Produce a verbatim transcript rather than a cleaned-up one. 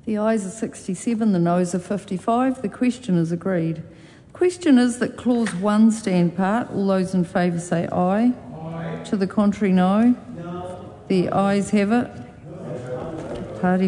The ayes are sixty-seven, the noes are fifty-five. The question is agreed. The question is that clause one stand part. All those in favour say aye. Aye. To the contrary, no. No. The ayes have it. Party